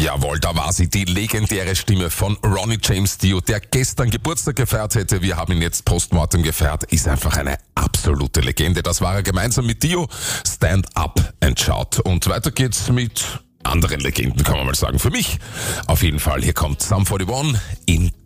Jawohl, da war sie, die legendäre Stimme von Ronnie James Dio, der gestern Geburtstag gefeiert hätte. Wir haben ihn jetzt postmortem gefeiert. Ist einfach eine absolute Legende. Das war er gemeinsam mit Dio. Stand up and shout. Und weiter geht's mit anderen Legenden, kann man mal sagen. Für mich auf jeden Fall. Hier kommt Sum 41 in